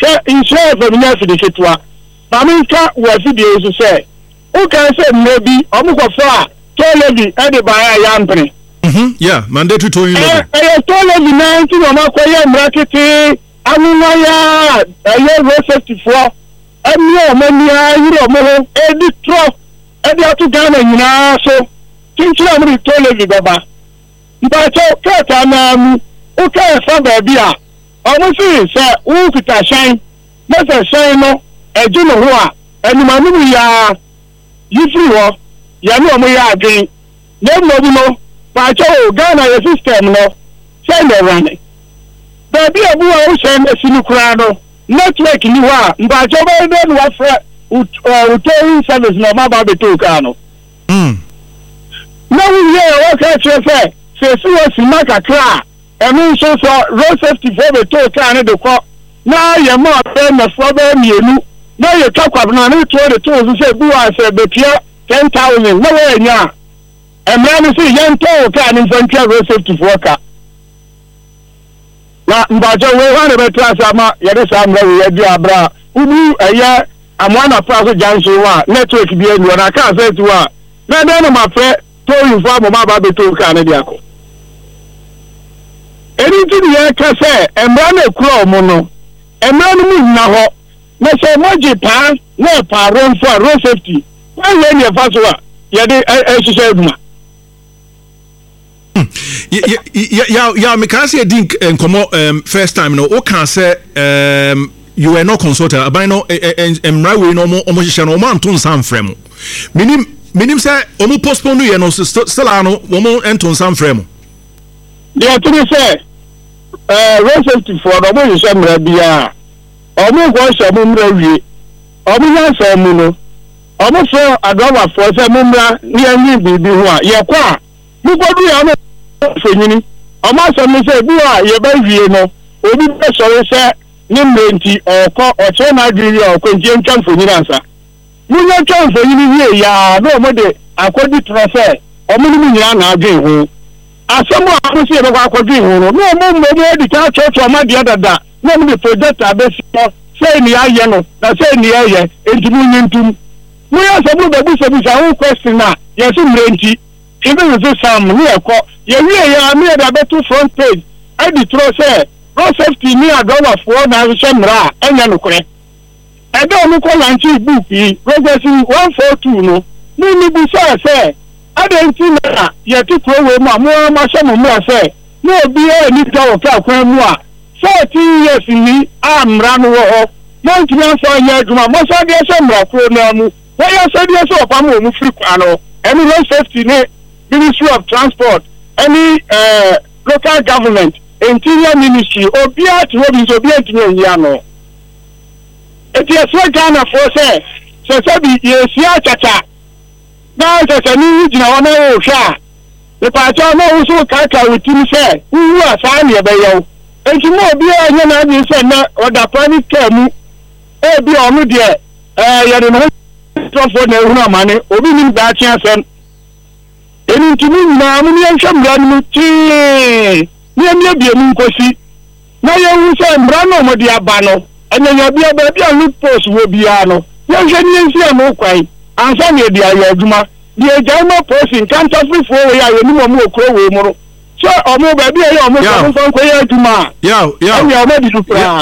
say insurance for me for the ketwa maminka was the say who can say maybe omukofo toll levy e dey buy yampre yeah mandatory towing levy toll levy 19 o makoye market awuwaya road safety for emi o mania yiro mo edi tro edi atu Ghana nyina so tinchira mo toll levy baba mbacho kata na o ka fa ba bia omo si se u kita shine mese shine no eju no ho a enumanu ya yifri ho ya no mo ya adwen na mo bi no bacho Ghana your system no say no run baby abu a o shine esinu kura no network ni ho a mbacho ba do no afra utoi service no ma ba beto ka no na we here o ka chefe se si maka kra emi so road safety for beto ka ne de ko na ye mo afa na fo ba mienu na ye twakwa na ne to de to so se buwa se betia 10,000 na we nya emra ne se ye nto ka ne mfantia road safety for ka na mbajo we wa ne betra sama ye de samra we ye di abra ubu eye amwana pa so janso wa network bi enu na ka se tu wa na de no mafe to yu fo mo ba beto ka ne dia ko anything you can say, and run a crow mono, and run me now. No say much pan, no run for road safety. Why when you pass over? Yeah, me can say dink and come first time no. O can say you were not consulted. About no and right we no more almost no man to some frame. Minim say omo postpone you no still ano omo enton some frame. They are to say road safety for the boy is some rabia. Omo go so mumra wi. Omo yan so mu no. Omo so adowa for say mumra ni anyi bibi ho a ye kwa. Mu godu ya no fonyini. Omo so me say bi a ye ba wie no. Obi be so say ni menti oko o che na adiri oko ntie ntwa fonyini ansa. Mu nya ntwa fonyini wie ya no mo de akodi transfer. Omo ni nyina na adwen ho. Asemo amusi e ba akodi ho no mo di ka church o ma dia dada no mo the project abesi no say ni aye no na say ni aye entimu nyintum mo ya so mo be bu so bi sa question na yes mrenti even with sam ni ekọ ye wie ya me da betu front page I di tro say road safety ni adowa for na hye mra enya no kore e do mo ko lanchi book yi progress 142 no ni bu say adenti na ye ti ko we ma hye mo say no obi e ni ta o ka kwan mu a 40 years ni amra no ho no ntimi so anya aduma mo so de hye mra ko na mu wo ya so de so pa mo mu free kwa no any road safety ne Ministry of Transport any local government interior ministry obi at road obi ntimi ya no eti so Ghana for say bi ye sia chacha na se ni jina wona o hwa le pa cha no so kaka witimi say wu asa ne be yew enti mo obi anya na bi say na oda private car mu e bi onu de ye de no transport na ehunu amane obi ni ba chia sem eni ntimi na mu ni enhwe mra no ti ni emi bia mu nkosi na ye wu say mra no mo de aba no anya bia ba bia lu post wo bia no ye hwe ni ensi am kwai ansa ne dia ye aduma die jama posting kan ta free for we ya ni mo okro we mu so omo ba bia ye omo so ko ye aduma ya omo di dupra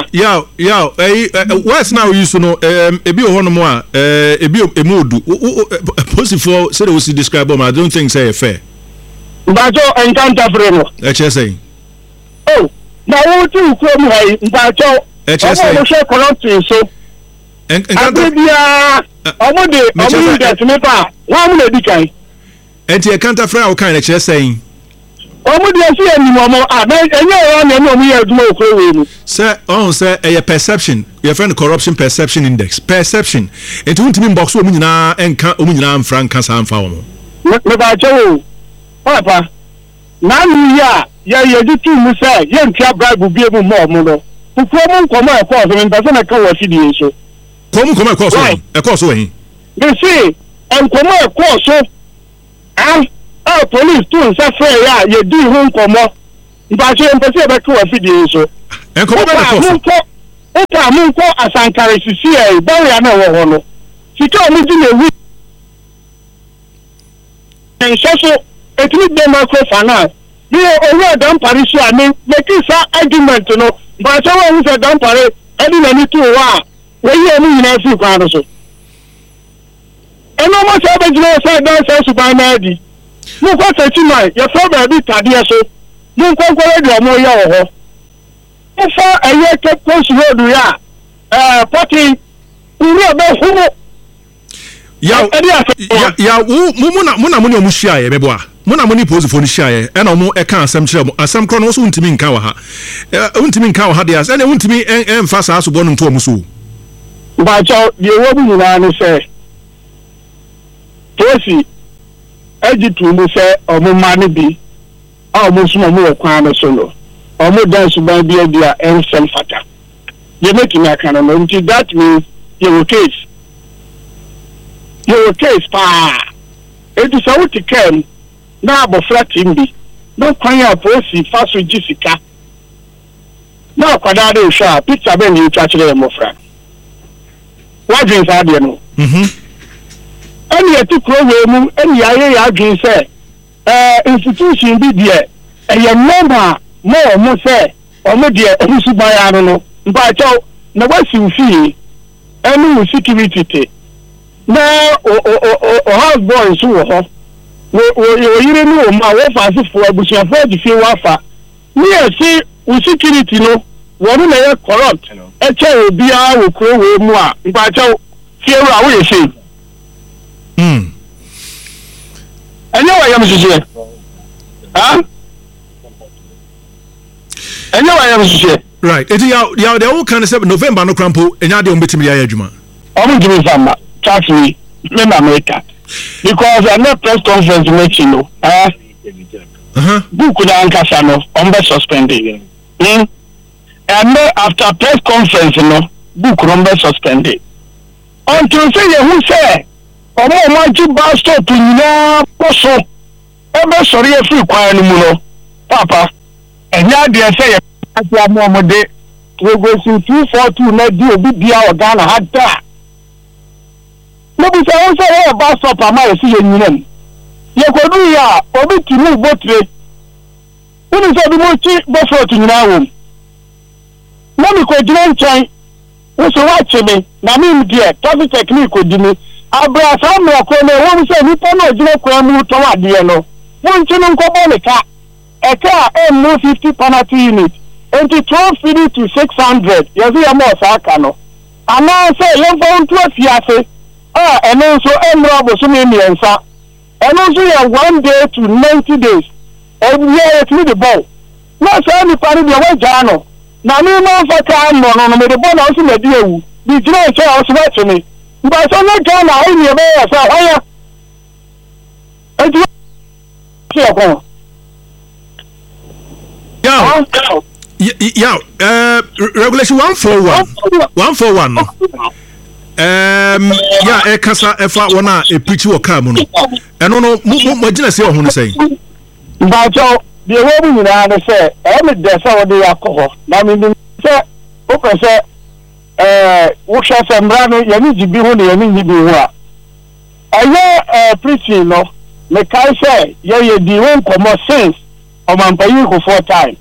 what's now you so no ebi o hono mo a ebi emodu posting for say we describe them I don't think say fair mbajo encanta free no e che say oh na wo ti ukro mu hai mbajo e che say omo so corruption so encanta omo de me pa wa mu na di kai enti encanta free o kan e che say omo de si eni mo na enye o na no mu ye aduma okro we mu say a perception your friend corruption perception index perception enti untimi box o mu nyina enka o mu nyina mfranka sa amfa wo me ba jo papa na mi ya di tu mu say ye ntia bible bi emu mo no ukro mu nkomo e ko so me mpase na ka wa fidi so komu e ko so hin they say nkomo e ko so police too say fair ya ye di hu nkomo mpase e be ka wa fidi so nkomo e ko so na munko asankare sisi e barrier na wo ho no sika o mudi na wi en so etini de microfinance bi owo dan parish ani make sa argument no ba so wo se dan pare edi na ni tu wa we ye ni na fi kwa no so eno mo se be jina se dan se su ba na di mo ko se ti mai ye fo ba bi tade so mo ko de o mo ya wo ho fa eye ke post road ya party uri obe humo ya muna omu hia ye bebo a muna muni pose phone hia ye e na omu e kan asem kire mo asem kro no so untimi nka wa ha untimi nka wa ha dia e na untimi emfa sa so bonu nto omu so ba cha de wo bu nyina ni se tosi ejitu mu se omu ma ni bi a omu so omu kwa na so no omu dance ba dia ensel fata you make me akana no until that means your case pa it is out to come na abofra timbi no kwan ya posi faso jisika na kwada de sha picture be ni twa kire mo fra wa dwen sa de no ani eti kro we mu ani aye ya dwen se institution bi de eye member mo se omo de omo su ba ya no mpa chaw na wasi ufi enu security te na o house boy so wo yire ni o ma wo fa se fo abusuafo di fi wa fa ni e si security no wo na ye corrupt e che obi a wo kro we mu a mpa chaw fi ewu a wo ye se anya wa yam sisi ha anya wa yam sisi right it ya they all kind of say November no crampo enya de ombetimi ya adwuma omo give fama traffic in America because I no press conference meeting no book na ankasa no on be suspended and after press conference no book no be suspended until say you who say omo ma ji bus stop nyina poso e be sori e free kwan no mu no papa enya de say ati amomode we go see 242 na di obi bia o Ghana hada no bi say won say bus stop ama e si yenyinam ye ko du ya obi timi botre uni say bi mo chi bofro tinyina wo no mi ko jina nchan wo so wa cheme na mi die traffic technique ko dimi abra sa mo ko ne wo say ni pa no jina ko mu to wa de no won chi no ko bo ne ka e ka emu 50 penalty unit into 1250 to 600 yes ya mo sa ka no ana say yo fo ntu afiase eno so emro boso mi ensa eno so ya 1 day to 90 days yeah it the ball no say ni pari de wa jano na ni mo fa ka no me de ball na so me di ewu di jira e say o so ba chemi ba so na Ghana o ni e be ya sa oya eju ki e ko yeah regulation 141 no yeah kasa efa wona e preach wo ka mu no eno no mo gina se ohun sei ba jo de wo bu nyina ne se e me de se wo de yakọ na me ni se o ko se wo sha se mra no ye ni jibi ho ne ye ni jibi ho a aye preaching no me kai se ye di won komo since o man payi ko 4 time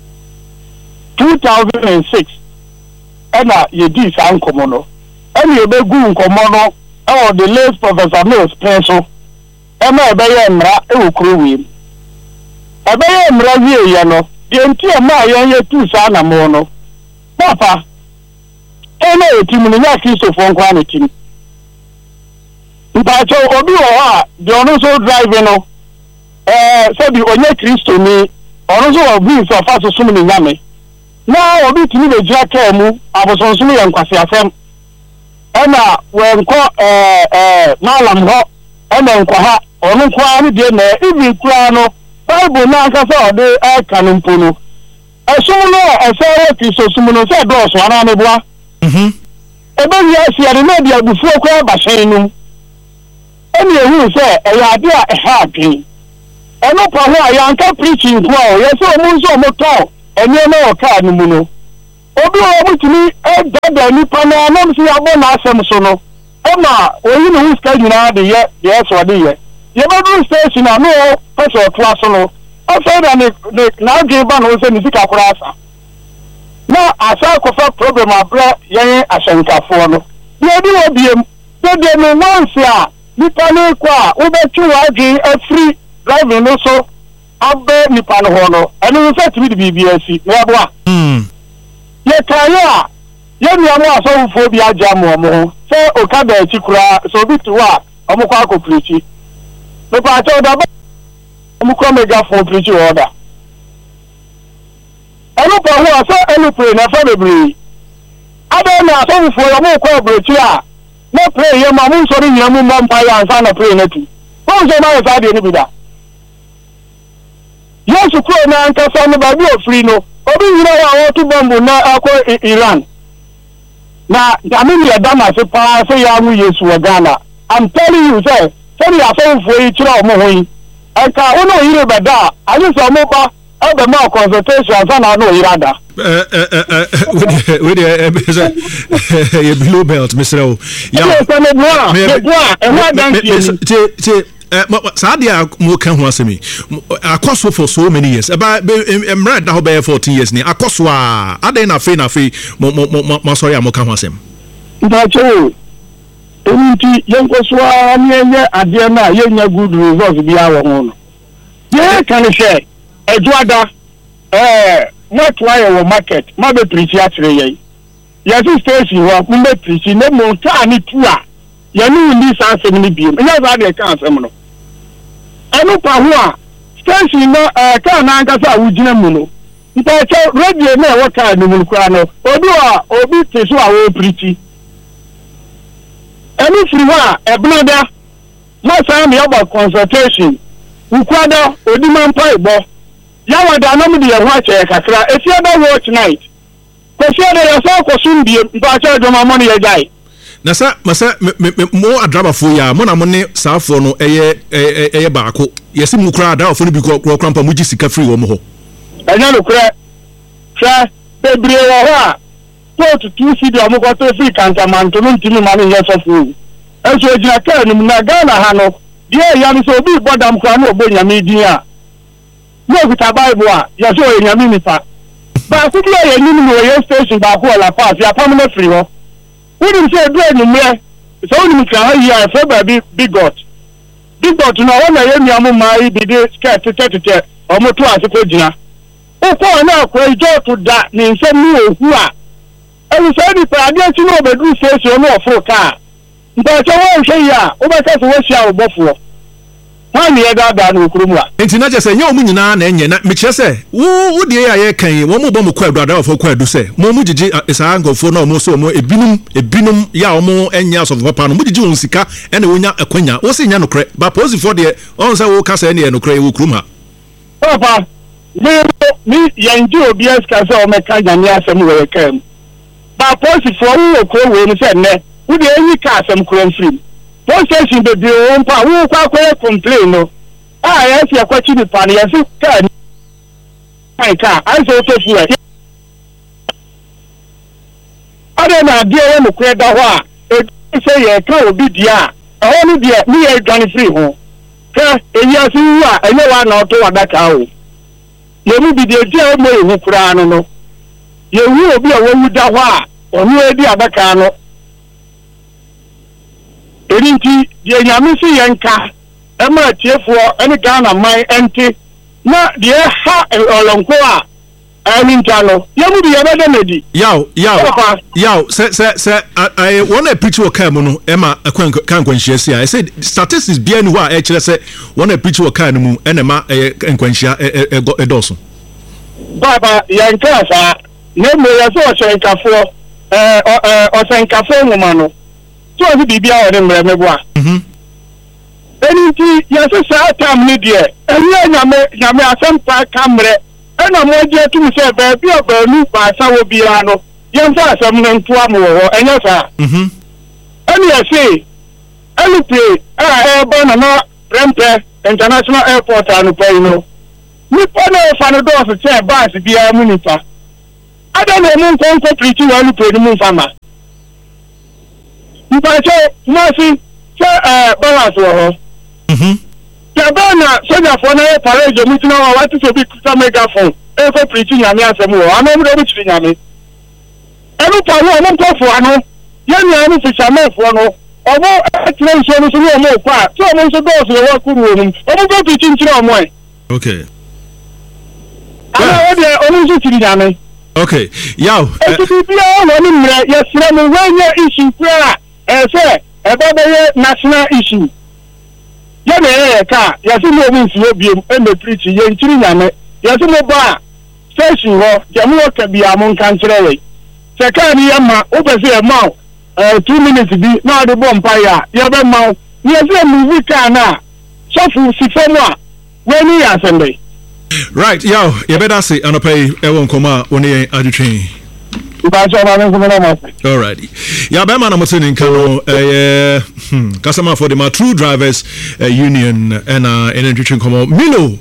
2006 ena ye di san komo no eni ebegu nkomo no e the late Professor Mills Penso ema ebeye mra e wokro wi ebeye mra wie ye no de nti ema ye tu sa na mo no papa ena etimu ni ya Kristo fo nkwa na tim mpacho obi wo ha de ono so drive no so bi onye Kristo ni ono so obi so fa so sum ni nyame na obi timi be jira ka mu abosonsom ye nkwase afem ena wenko malam ho ena nkwa ha onu kwa ni de na ibi kura no Bible na akasa ode kanumpo no eso no esere Kristo sum no se do so ana ne bua ebe ya si ade na dia bufuo kwa ba hyen no eni ehu se eya ade a eha adwen eno pa ho ya anka preaching kwa o ye se omu nso mo to enye na o ka no mu no obi o mutumi dada nipa na anam si abo na asem so no ema oyi no huska nyina de ye so de ye bedu station na no person class no o say da na ge ba no se ni sika kura asa na asa ko fa problem abra yen ashankafo no ye di obiem de no once a nipa no kwa wo be twu age free driving no so abbe nipa no ho no eno se timi de BBS na bo a ye kaya ye mi amu asofo bi aja mo se okada ekikura so bi tuwa omukwa akoprichi me pa cho da omukwa mega phone prichi order enu pa ho so enu pray na fa bebre ada na asofo yo mo kwa brechi a na pray ye ma mu so ri nyam mo mpa ya ansa na pray na tu ko so na sa de ni bi da yesu ko na anka so no ba bi ofri no obi yira wa otu bombu na akọ Iran na jamini ya dama se pa se ya mu Yesu wa Ghana. I'm telling you say ya so fo yi kira omo hoyi aka ono yire beda ani so mo ba ebe ma consultation sa na no yira da we ye below belt Mr. O ya Sadia mo kan ho asemi akoso for so many years about emra da ho be 14 years ni akoso a aden na fe mo sorry am kan ho asem ndacho enti yenkoso a nye ade na yenya good results bi awo ho no ye kan she ejuada mo try wo market ma be preach atre ye yes station wa mo be preach ne mo ta ni tua ye no ndi sa asem ni biem nya za de kan asem no enu pa ho a station no ka na ankasa wugina mu no nta che radio na e waka ni mu kwa no obi teso a wo preach enu firi ho a ebnoda ma sa me about consultation ukwada odima mpa igbo ya wada na mu de ho a che kakra efia da watch night ko sia de ya so ko sumbie mpa che do ma mo ne ya jai na sa masa mo adraba fo ya mo na mo ne saafo no eye baako yesi mu kura da ofo no bi kura mpa mu gi sika free wo mo ho anya no kura sha bebre wo ho a to tu si de mo ko to free kanta man to no ntimi ma ne yeso fo eso ejina ka ni na Ghana ha no die ya ni so bi bodam kura no obo nyame din a mo guta bible a ya so e nyame nipa ba ku dia ye ni no ye station ba ko la pass ya permanent free ho wouldn't say do any mere so you can hear for baby big got no one na me amu mai bi de skirt tete o mo to asiko gina o ko na ko ijo to da ni nse mi ohu a e so di pa ade ti no bedu station no ofo ka nta che wo hwe ya o be ka so wo sia obofo ha ni e da no kurum a enti na je se nya o mu nyina na enye na me kire se wo die ya ye kan wo mo bo mo kwa adu ofo kwa adu se mo mu gigi isa ngofo na mo so mo ebinum ya o mo enya so papa no mo gigi won sika ene wonya akwanya wo se nya no kre ba pose for de on say wo ka se ene no kre wo kurum ha papa mi yanji obi eska se o me ka nya ni asem wo kam ba pose for wo ko wo ni se ne wo de enyi ka asem kro free station be bi o mpa wo kwa complain no yes ya kwachi ni pan yes ka ni ka anso to fu e ade na die ye mo kre da ho a e se ye ka obi dia ho ni dia ni ye dwan free ho ka eyi asu a enye wa na oto wada ka o ye mu bi de dia mo ye kura no ye wu obi a wo da ho a onu e di adaka no erinti die nyame si yenka ema tiefo ene Ghana man ente na die ha olonko a aninta no yemu di yabede medi yaw se I wanna preach wo kan mu no ema kan kwanhia si I said statistics bia ni ho a e kire se wanna preach wo kan mu ene ma kwanhia edoso baba yenka sa ne mo yaso osenkafo osenkafo ngoma no so bi bibia o de mremebo a enti yesi sa tam ni de enye nyame asempa kamre ena mo je tu se be bi obanu ba sa wo bia no yemfa asem no nto am wo enye sa eni yesi elupre na na Prempeh International Airport anu pa no ni pa no fa no do so che bus bia mu nipa I don't know mo preaching one pray mo farmer. You can say nothing balance wo. Tabana so na for na parade mo tina wa what to be megaphone. E for preaching yami asem wo. Amo mo do preaching yami. Enu pa wo mo ko fo ano. Ye ni anu fisherman fo no. Omo atire nso no so no mo kwa. So mo nso do so wo ku wo no. Omo go preaching tire omo e. Okay. Ana o de omo nso tiri yami. Okay. Yaw. National issue. Right, yo, you better say, and I pay everyone come out when they are train. Alrighty. Yeah, Bama Namotin in Kano, customer for the True Drivers Union and energy train come out. Milo.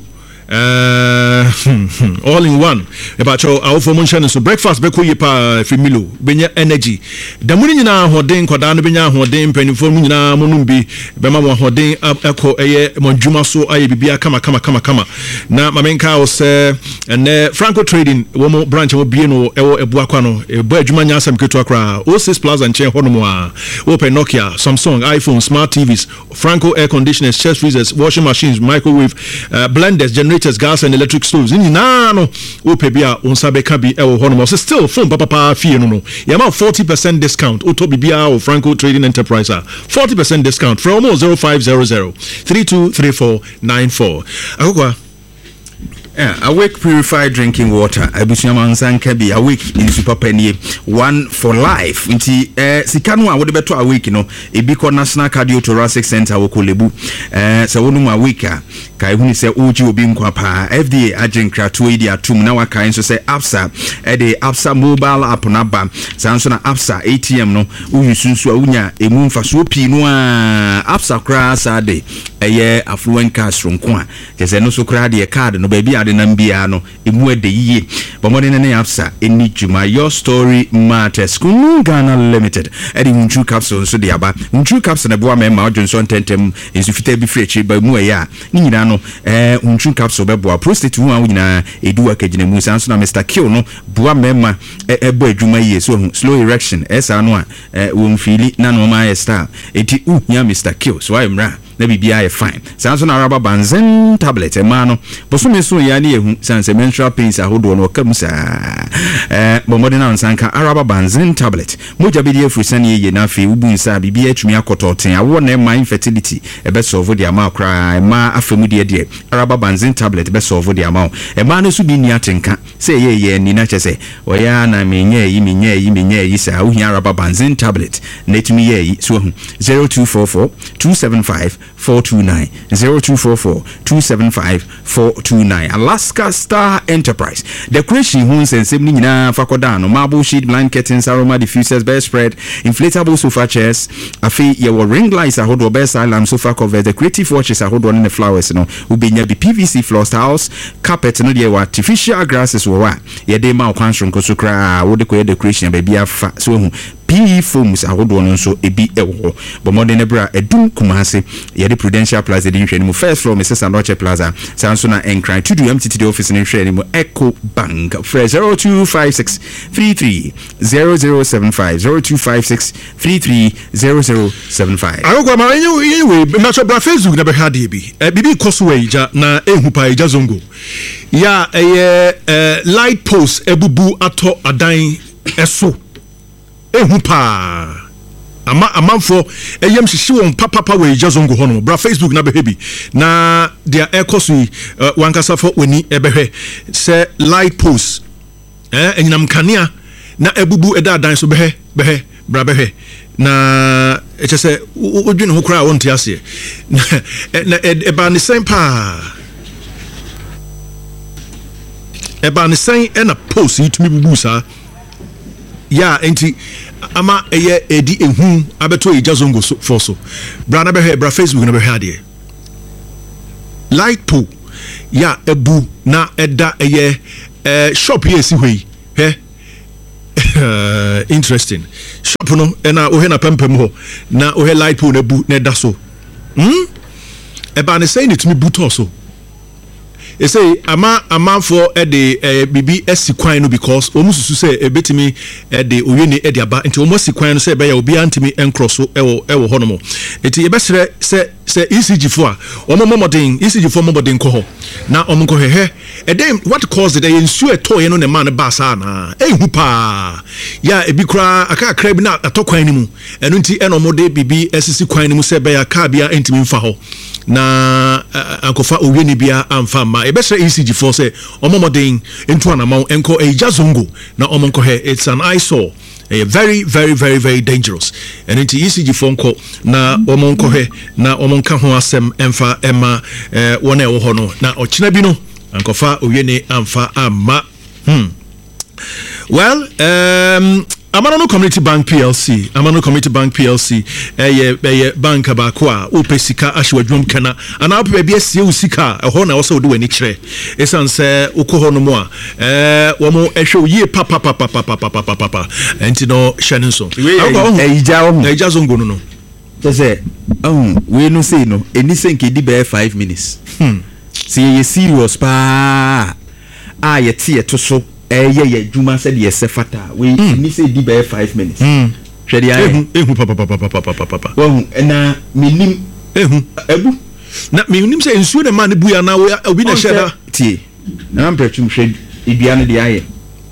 All in one about your our formation so breakfast be koye pa Milo benya energy da muni nyina hoden koda no benya hoden penifo nyina monum bi be ma hoden eko eye monjuma so aye bibia kama na mamenka o se ene Franco Trading wo mo branch wo bie no ewo ebuakwa no ebo adwuma nya asam ketu akra O6 Plaza nche hono a open Nokia Samsung iPhone smart TVs Franco air conditioners chest freezers washing machines microwave blenders generators gas and electric stoves in no opebia on sabeka bi ewo hono still phone papa fee no yama 40% discount auto bibia or Franco Trading Enterprise 40% discount from 0500 323494 akokwa Awake purified drinking water. Abusuaman Sankabi awake in super penny one for life. Nti sikanu a wode beto awake no ebiko National Cardiothoracic Center wokolebu. Se wonu awake kai huni se oji obi nkwa pa FDA agenkra to edi atum na waka nso se APSA de APSA mobile app na ba. Sanso na APSA ATM no uyusunsu awunya emu mfaso pi no a APSA kra sa de eye affluent cash ronko a kese no so kra de card no baby ade nambia no emu ede yiye bomode ne APSA eni juma your story matters kunu Ghana Limited edi unchu capsule so de aba unchu capsule na bo ma odwonso ntentem ensufita bi frechi ba mu ya ni nyina no unchu capsule be bo prostate hu a nyina edu akagina mu sanso na Mr. Kill no bo ma ebo adwuma yiye so slow erection esa no a wo mfili na no ma star eti nya Mr. Kill so ayemra na bibia ye fine sanso na raba banzen tablet ma no boso so ya ne ehu sanse menstrual pains ahodo no kamusa bomode na nsanka araba banzen tablet moja bidi efusani ye na afi ubu nsa bibia atumi akototen awo na ma infertility ebe solve the ama kra ma afemu de araba banzen tablet be solve the ama ma no so bi ni atenka se ye ni na chese oya na menye yi sa uhi araba banzen tablet netumi ye so 0244 275 429 0244 275 429 Alaska Star Enterprise decoration homes and same nyina fakodano marble sheet blanket curtains aroma diffusers bed spread inflatable sofa chairs afi your ring lights ahodo best island sofa cover the creative watches ahodo ne flowers no ubenya bi PVC floor tiles carpet no de artificial grasses wo wa ye de ma kwanso nkoso kra wo de ko decoration ba bia fa so hu PE foams ahodo no so ebi ewo bomode ne bra edum kumase ye de Prudential Plaza de nhwene mu first floor Mrs. Anoche Plaza sanso na enkran to do MTT office ne nhwene mu Eco Bank for 0256 33 0075 0256 33 0075 agogwa ma yewe na so bra Facebook na be hade bi bibi koso eja na ehu pa eja zongo ya light post ebubu ato adan eso ehu pa amanfo eyem hihye won papa we jazongo hono bra Facebook na behebi na dia ekoso wankasa fo woni ebehwe se light post enyinam kanea na ebubu edadan so behe bra behe na echese odwene ho kra wonte ase na eba ne sen pa eba ne sen na post yitumi bubu sa ya enti ama eye edi ehu abeto ejazongo for so bra na behe bra Facebook na behe ade light po ya ebu na eda eye shop ye si hwe he Interesting. Shop no na o he na pempem ho na o he light pole na bu na da so. Eba ne say ni tumi buto so. E say ama for the bibi esikwan no because omususu say ebetimi the oyeni e de aba nti omosikwan no say be ya obi antimi encross ewo honomo. Eti e be sere say ECG for omomodin ECG for momodin ko ho na omko hehe e dem what caused it ensure toy no ne man ba sa na ehu pa ya ebi kra aka kra bi na atokwan ni mu eno nti enomode bibi esisi kwan ni mu say be ya ka bia entimi mfa ho na ankofa oyeni bia amfa ma e be sere ECG for say omomodin entu anamon enko ejazongo na omonko he it's an eyesore. Very, very, very, very dangerous. And into ECG phone call na omonko he na omonka ho asem emfa ema wona ewo ho no na ochina bi no ankofa oyene amfa amma. Well, Amano Community Bank PLC, bank abako a opesika ahwedwom kana ana ope bia sie usika ho na wo do ani kire esan se ukoho no mo a wo mo ehwe yie papa enti no hwene so eja zongo no say we no say no eni senke di be 5 minutes see you serious pa ye tie to so ye juma said yes fata we ni say di be 5 minutes hwede aye papa wo na minim ebu na minim say ensuo de man bu ya na obi na sheda tie na mpretwum hwede ibia no de aye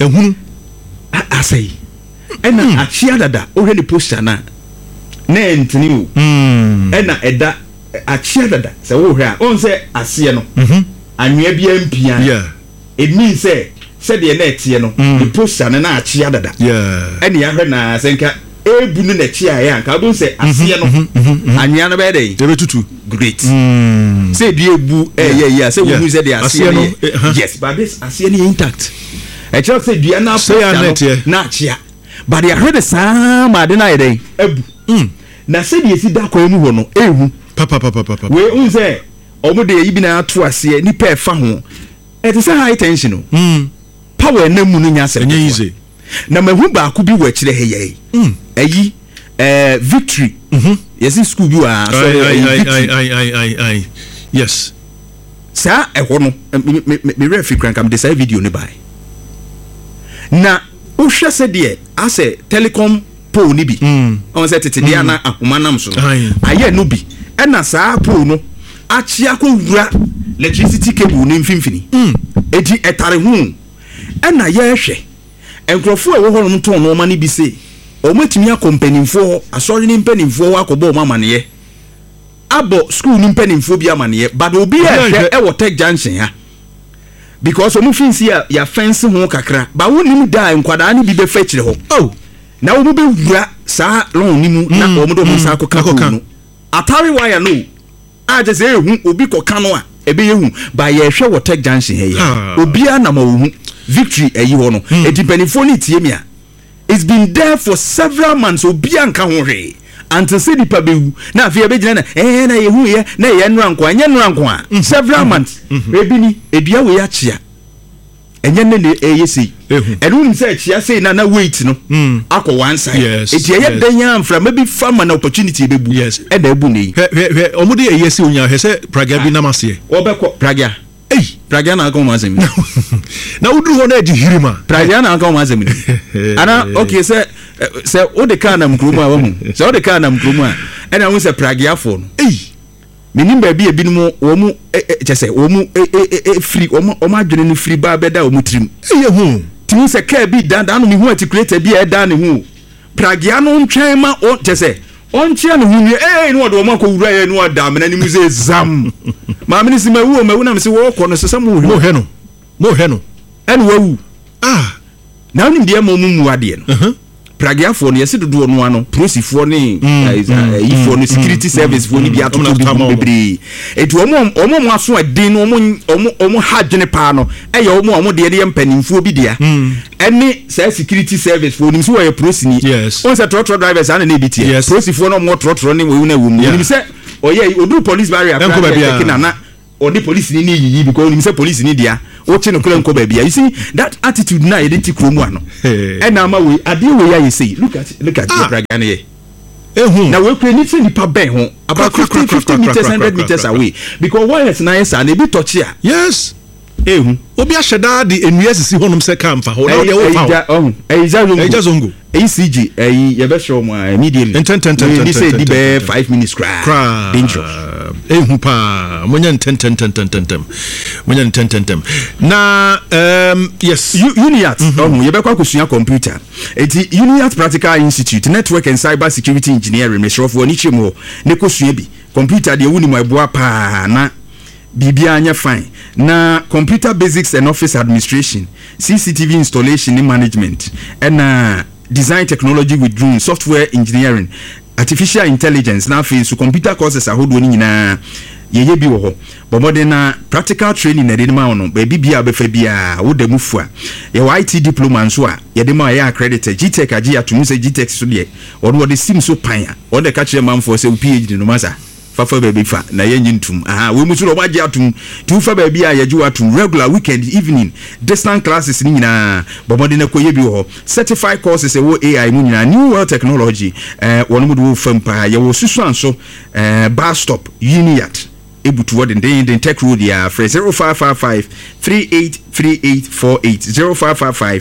asai ena achia dada o hwede poster na entini o ena eda achia dada se wo hwe a on say ase no anwea bia mpia it means say said the net no the poster na achia dada ene ya hwe na senka ebu no na chia ya nka bo say ase no anwea no be dey ebetutu great say the ebu yeah say we say the ase no yes but this ase no intact I just say the na poster na achia but I heard the sound I deny dey ebu na se de esi da kwa mu ho no ehu papa we unse omo de yi bi na ato ase ni pa fa ho it is a high tension no power na mu no nya se easy na mahu ba ku bi wa kire he ye ayi victory yes in school bi wa so I yes sa e ho no me refi crank am de say video ni bai na o hwe se de ase telecom po ni bi on say tete dia na ahoma nam so aye no bi e na saa po no achia ko wura electricity cable ni mfimfini edi etare hu e na ye hwe enkrofo e wo ho no ton no ma ni bi se o matimi akompanimfo asori ni mpanimfo akobo o ma ne abo school ni mpanimfo bi amane but obi hwe e wo tech junction ha because o mu finsi ya fence ho kakra ba wo nim da enkwada ni bi be fa kire ho na wo be wura sa lon ni mu na o mo do mo sa ko no atari wire no a je say ehu obi ko ka no a ebe yehu ba ye hwe wo tech junction he ya obi a na ma wo hu victory eyi ho no e dipenifo ni tie mi a it's been there for several months obi an ka ho hwe until say di pa bewu na afia be gina na na yehu ye na ye nura nko a several months ebi ni edua we ya chia enye ne eyesi enu nim say chia say na wait no akọ one side eti ye dan ya amfra maybe farm an opportunity bebu e da ebu nei omude eyesi onya he say praga bi na mase obekọ praga praga na akọ mazem na uduru ho na edi hirima praga na akọ mazem ana okay say o de kana mkrumu a wahu say o de kana mkrumu a ena hu say praga afọ no minim ba bi ebinumu wo mu chese wo mu free o ma dwene ni free ba beda o mu trim hu timu se ka bi dan no mi hu articulate bi e dan ne hu pragia no ntwen ma o chese on chia no hu ni no o do ma ko wura ye no ada mena ni mu ze zam ma meni si mawu na me se wo ko no se sam wo mo he no en wawu na onim de ma mu ade no pragia for no yesi dodo no ano police for ni for no security service for ni bi atoto bi bebre etu omo aso adin no omo hadwene pa no eye omo de ye mpanimfo bi dia ene say security service for ni so we police ni on say trotro drivers ana na bi tie police for no mo trotro ni we na wo mu ni say oye odu police barrier na or the police ni because you say police ni dia o che no kula nko ba bia. You see that attitude na e dey ti kromu ano e na ma we ade we ya you say look at your bragane here now we play anything nipa ben ho about 50 meters 100 meters away because why is nice and e be touch here. Yes. Obi asheda di enus si honum se camp ho na wo fa eja zongo ACG ye be show mo immediately they say di be 5 minutes cry dangerous pa monya tentem na yes Uniat ye be kwa kusua computer eti Uniat Practical Institute Network and Cyber Security Engineering me shrofo ni chimo ne kosua bi computer de woni mo eboa pa na bibia anya fine na computer basics and office administration, CCTV installation and management, and design technology with drone, software engineering, artificial intelligence. Now so computer courses are holding in ye bi wo ho but more than practical training na de ma ono baby bia be fa bia wo da mufu a ye IT diploma nso a ye de ma ye accredited GTech agi atum se GTech so de ono wo de sim so pan a wo de ka kire manfo se PhD no masa fafa baby fa na ye nyintum we musu ro waje atum tu fa baby a ye ju atum regular weekend evening distant classes ni nyina bomode na koye bi ho certified courses e wo AI mu nyina new world technology wono mu do fam pa ye wo susu anso bus stop Uniat ebutu word den tech road ya for 0555 383848 0555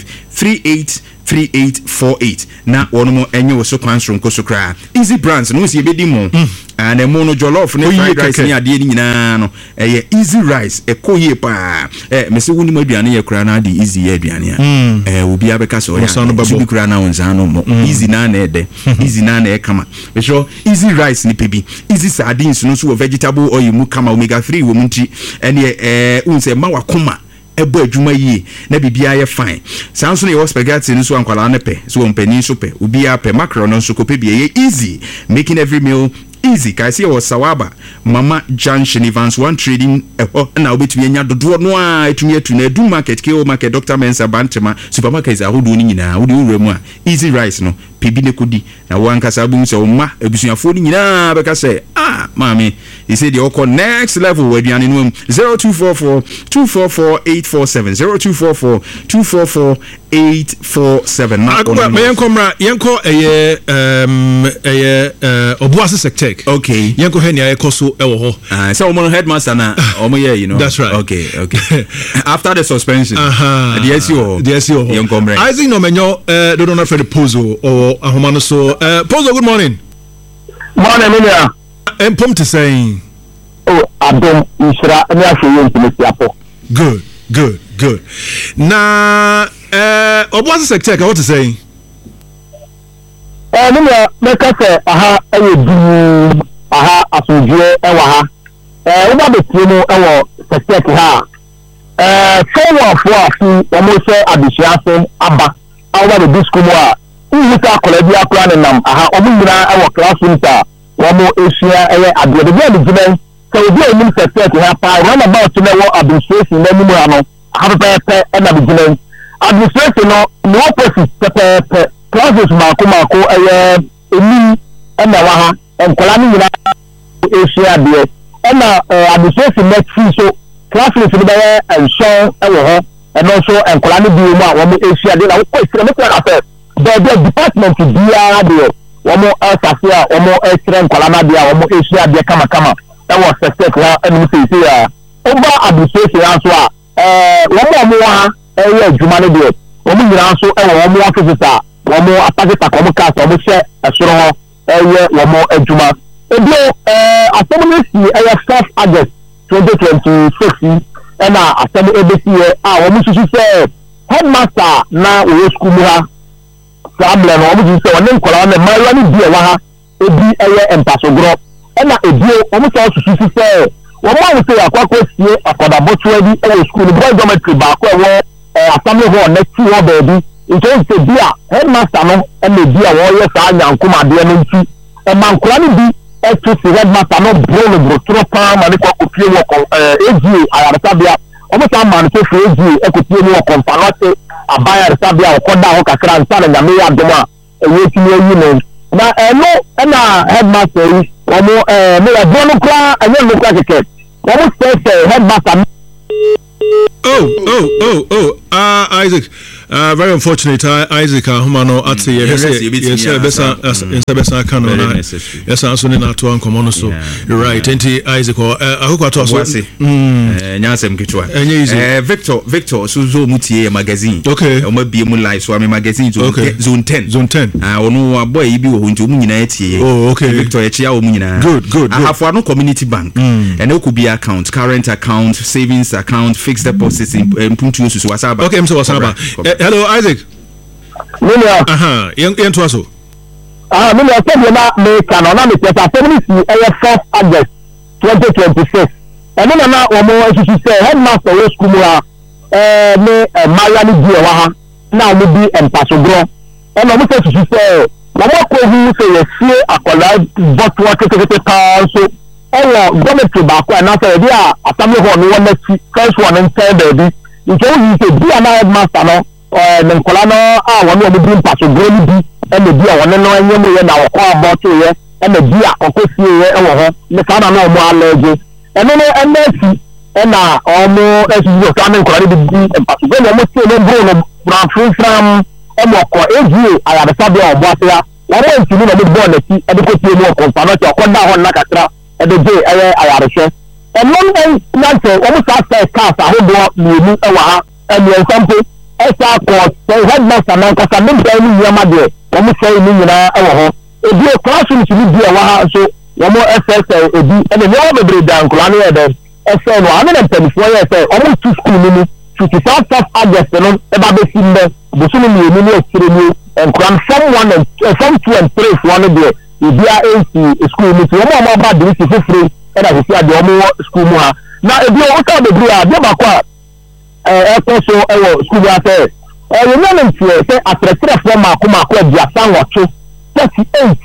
383848 na wono mo enye wo so kwansro nko so kra easy brands no si ebedi mo and e mono jollof ne fried rice ni ade ni nyina no easy rice e koye pa me se woni maduane ye kra na de easy ye aduane a obi abeka so ya so bi kra na wonza no mo easy na na ede easy na na e kama be sure easy rice ni pebi easy sardines no so vegetable oil mu kama omega 3 wo munti ene unse ma wakoma ebo adwuma yie na bibia ye fine sanso ne spaghetti no so ankwala ne pe so ompani so pe obi a pe macro no so ko pe bie easy making every meal easy. Kai see was Sawaba Mama Junction Evans one trading na obetumi anya dodo no a etumi atuna du market KO market Dr. Mensa Bantema supermarket is a hodo ni nyina wo de wuremu a easy rice no pebi ne kodi na wankasa bu nse o ma ebusuafo ni nyina beka say mami he said you call next level we aduane no 0244 244847 0244 244847 na me yenko obuase sector. Okay. Yanko henia ekoso ewo ho. So omo headmaster na omo ye you know. That's right. Okay. After the suspension. The SEO. Yanko mre. I think no menyo do not for the Pozo or ahomano so Pozo good morning. Morning Minia. Empom to saying Adom Isra and Yafu Misiapo. Good. Na obuase sector what to say? Minia make us aha asujue ewa ha uba betie no ewo sector ha so afu almost abisiaso aba awa the disco mo a uhuta college akura ne nam aha omunyira ewo classroom ta womo asia eye ade de be given so we dey in sector ha pa run about na wo administration na nimu ano ha pe na beginning administration no opposite pe classes mako eye emi na wa ha enkola ni nyina asia de na administration net fee so classes ni be enso ewo ho and also enkola ni bi mu a wo asia de na wo kwesire me kwa affair the department dia de wo mo asase a wo mo esire enkola na de a wo asia de kama ewo sector ha enu sei a over administration aso a wo mo ha eye adwuma ne de wo mo nyina so ewo wo mo office a wo mo apageta ko mo ka so mo hye esoro ho eye wo mo adwuma ebio assemblesi eye 1 August 2026 na assembly ebesi a wo mo susu se headmaster na wo school mu ha problem wo mo susu se won nkola na maiwa ni bi wa ha ebi eye empasogro na ebio wo mo susu se wo mo se akwakọ sie akodabotwa bi e school boy dormitory ba ko wo assembly hall next to baby into se bia headmaster no na bia wo ye sa nyankoma de no nti e mankora ni bi e to se headmaster no bro tropa ma ne ko kopie wo egi ayarta bia o mo sa man to fe egi e kopie wo konfanote abaya rta bia o koda ho kakra nta na nyame ya doma e yeti ni yi no na no na headmaster yi wo mo me ya bro no kra anya no kra keke wɔn sɛ headmaster. Isaac. Very unfortunate, Isaac. Humano at the yes, canon. Yes, I'm soon in that one. Come on, so you're right. Isaac, I hope I told Victor, Suzo Mutie magazine. Okay, I'm a BM Live, so I'm a magazine zone 10. Zone 10. I know a boy, you who to Munity. Oh, okay. Victor, Munina. Good. I have one community bank, and it could be account, current account, savings account, fixed deposits in Puntu Wasaba. Okay, I'm so Wasaba. Hello, Isaac. Milia. Young Twaso. Milia said you're not making on the test. I said, 1st August 2026. And then now, she say, headmaster, school, Miami Giawaha, now will be and Pasogro. And I said, she said, Mama who say, see, a collide, but what to the council. Oh, government tobacco, and after a family one, first one and third baby. You can use a be an headmaster, no? Nkolano one will be Pasogro, and the dear one and no now call about you, and the dear Okosi, the father no more allergies. And then MSC, and almost as you are coming quality and Pasogro, almost still from Emoko, AG, I have a subject of Wasia. What else you mean a bit bonus, and the Coty more component or Konda on Nakatra, and the day I have a share. And one day, almost after cast, I hope you and your sample. Esa court, so headmaster man, because I'm not telling you, my dear, almost saying, if you are classroom to be a so one more SS, and the other day down, Colania, then SN 124 years, almost 2 school minutes, 55 August, and about the Simba, the Sumi, and Cram from 1 and from 2 and 3 for 1 day, if you are AC school meeting, one more about this is free, and I see the more school more. Now, if you also the Bria, Yabaqua. Also, school affair. Remember, say, after a stress from Makuma, Japan was 38.